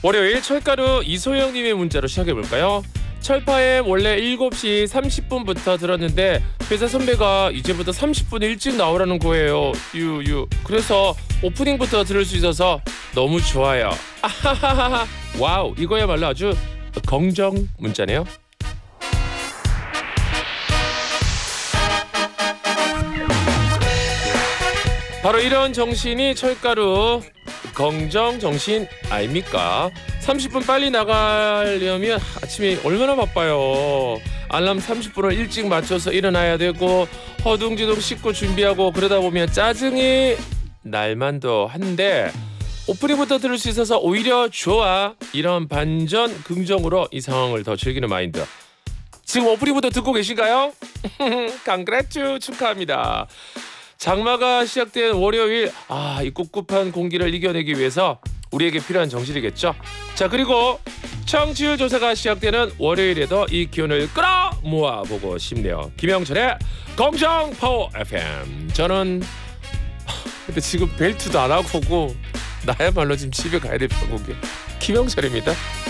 월요일 철가루 이소영님의 문자로 시작해볼까요? 철파엠 원래 7시 30분부터 들었는데 회사 선배가 이제부터 30분 일찍 나오라는 거예요. 유유. 그래서 오프닝부터 들을 수 있어서 너무 좋아요. 아하하하. 와우, 이거야말로 아주 긍정 문자네요. 바로 이런 정신이 철가루 긍정 정신 아닙니까? 30분 빨리 나가려면 아침에 얼마나 바빠요. 알람 30분을 일찍 맞춰서 일어나야 되고 허둥지둥 씻고 준비하고 그러다 보면 짜증이 날만도 한데 오프닝부터 들을 수 있어서 오히려 좋아. 이런 반전 긍정으로 이 상황을 더 즐기는 마인드. 지금 오프닝부터 듣고 계신가요? 강그레츄 축하합니다. 장마가 시작된 월요일, 이 꿉꿉한 공기를 이겨내기 위해서 우리에게 필요한 정신이겠죠. 자, 그리고 청취율 조사가 시작되는 월요일에도 이 기운을 끌어 모아보고 싶네요. 김영철의 긍정 파워 FM. 저는 근데 지금 벨트도 안 하고 오고 나야말로 지금 집에 가야 될 편곡이에요. 김영철입니다.